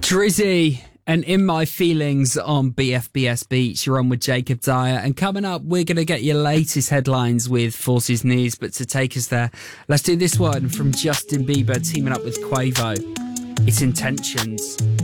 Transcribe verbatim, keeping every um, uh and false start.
Drizzy and In My Feelings on B F B S Beach. You're on with Jacob Dyer. And coming up, we're going to get your latest headlines with Forces News. But to take us there, let's do this one from Justin Bieber teaming up with Quavo. It's Intentions.